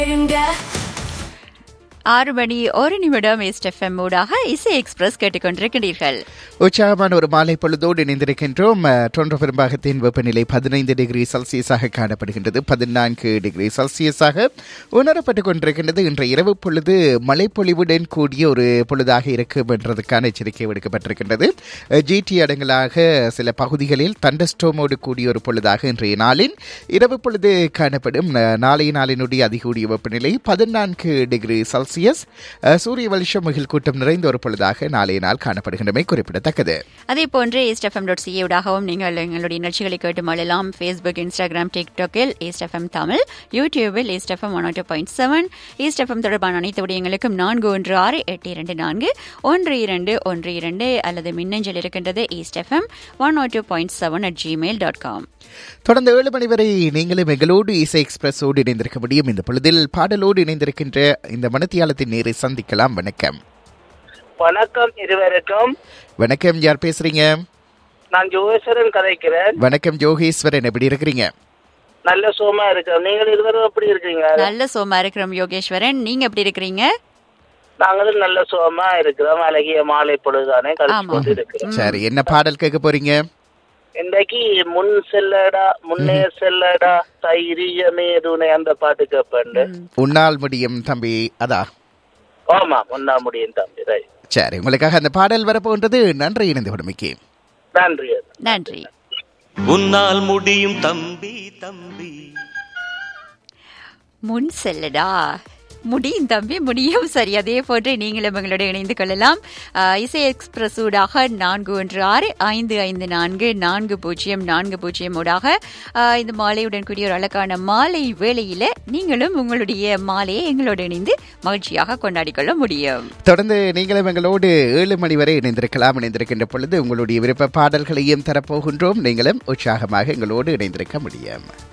6 மணி 1 நிமிடம் எஸ்எஃப்எம் ஊடாக இசை எக்ஸ்பிரஸ் கேட்டுக்கொண்டிருக்கிறீர்கள். உற்சாகமான ஒரு மாலை பொழுதோடு இணைந்திருக்கின்றோம். டொரண்டோ பெரும்பாகத்தின் வெப்பநிலை 15 டிகிரி செல்சியஸாக காணப்படுகின்றது. 14 டிகிரி செல்சியஸாக உணரப்பட்டுக் கொண்டிருக்கின்றது. இன்றைய இரவு பொழுது மழைப்பொழிவுடன் கூடிய ஒரு பொழுதாக இருக்கும் என்றதுக்கான எச்சரிக்கை விடுக்கப்பட்டிருக்கின்றது. ஜிடி அடங்கலாக சில பகுதிகளில் தண்டஸ்டோமோடு கூடிய ஒரு பொழுதாக இன்றைய நாளின் இரவு பொழுது காணப்படும். நாளைய நாளினுடைய அதிகூடிய வெப்பநிலை 14 டிகிரி செல்சியஸ். சூரிய வெளிச்சம் மிகில் கூட்டம் நிறைந்த ஒரு பொழுதாக நாளைய நாள் காணப்படுகின்றமை குறிப்பிடத்தக்கது. அதே போன்று eastfm.ca ஊடாகவும் நீங்கள் எங்களுடைய நிகழ்ச்சிகளை கேட்டு மழலாம். ஃபேஸ்புக், இன்ஸ்டாகிராம், டிக்டாக்கில் eastfm தமிழ், யூடியூபில் eastfm 102.7. eastfm தொடர்பான அனைத்து விடயங்களுக்கும் 4168211212 அல்லது மின்னஞ்சல் இருக்கின்றது eastfm102.7@gmail.com. தொடர்ந்து 7 மணி வரை நீங்களும் எங்களோடு இசை எக்ஸ்பிரஸோடு இணைந்திருக்க முடியும். இந்த பொழுதில் பாடலோடு இணைந்திருக்கின்ற இந்த மனத்தியாலத்தின் நேரை சந்திக்கலாம். வணக்கம். வணக்கம் இருவருக்கும். வணக்கம். யார் பேசுறீங்க? நான் ஜோகேஸ்வரன் கதைக்கிறேன். வணக்கம் ஜோகேஸ்வரன், எப்படி இருக்கிறீங்க? நல்ல சோமா இருக்கிறோம். நீங்கள் இருவரும் எப்படி இருக்கீங்க? நல்ல சோமா இருக்கிறோம் யோகேஸ்வரன். நீங்க எப்படி இருக்கிறீங்க? நாங்களும் நல்ல சோமா இருக்கிறோம். அழகிய மாலை பொழுதானே கழிச்சு கொண்டு இருக்கிறோம். சரி, என்ன பாடல் கேட்க போறீங்க? இன்றைக்கு முன்னே செல்லடா தைரியமே துணை அந்த பாட்டு கேட்பேன். உன்னால் முடியும் தம்பி. அதா, ஆமா, உன்னால் முடியும் தம்பி. சரி, உங்களுக்காக அந்த பாடல் வரப்போன்றது. நன்றி இணைந்து கொடுமைக்கு. நன்றி நன்றி. உன்னால் முடியும் தம்பி தம்பி, முன் செல்லடா முடியும் தம்பி, முடியும். சரி, அதே போன்று நீங்களும் எங்களோட இணைந்து கொள்ளலாம். இசை எக்ஸ்பிரஸ் ஊடாக 4165544040 ஊடாக இந்த மாலையுடன் கூடிய ஒரு அழகான மாலை வேளையில நீங்களும் உங்களுடைய மாலையை எங்களோட இணைந்து மகிழ்ச்சியாக கொண்டாடி கொள்ள முடியும். தொடர்ந்து நீங்களும் எங்களோடு 7 மணி வரை இணைந்திருக்கலாம். இணைந்திருக்கின்ற பொழுது உங்களுடைய விருப்ப பாடல்களையும் தரப்போகின்றோம். நீங்களும் உற்சாகமாக எங்களோடு இணைந்திருக்க முடியும்.